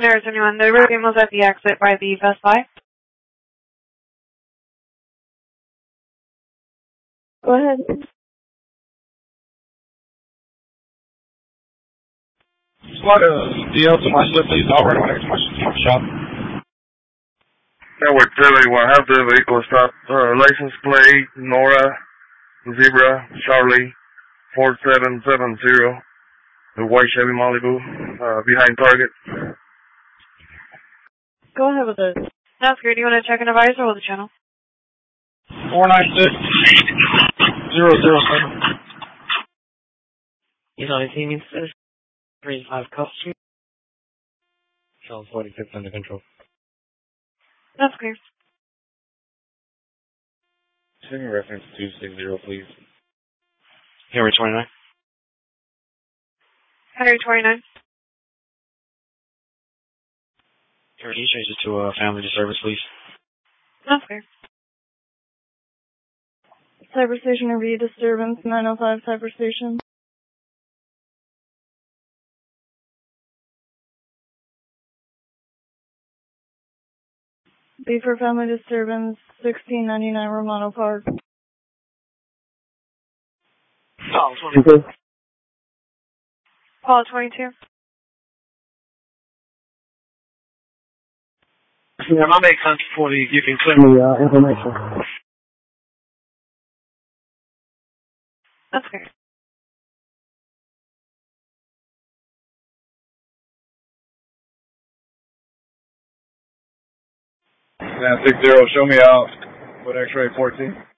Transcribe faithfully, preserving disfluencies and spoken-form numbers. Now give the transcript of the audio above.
There's anyone. The room was at the exit by the Best Buy. Go ahead. Squad, uh, D L to my slip, please. I'll run next to my shop. Network three one, have the vehicle stop. Uh, license plate, Nora, Zebra, Charlie, four seven seven zero. The white Chevy Malibu, uh, behind Target. Go ahead with it. That's good. Do you want to check an advisor or the channel? four nine six zero zero seven. You know anything means this? three five Cup Street. Channel forty-six under control. That's clear. Send me reference two six zero, please. Henry twenty-nine. Henry twenty-nine. Henry, can you change it to a uh, family service, please? That's clear. Cyberstation review disturbance, nine oh five Cyberstation. B for family disturbance, sixteen ninety-nine Romano Park. Oh, twenty-two. Paul twenty-two. Yeah, my make sense for the, you can send me uh, information. That's clear. nine six zero, show me out with X-ray fourteen.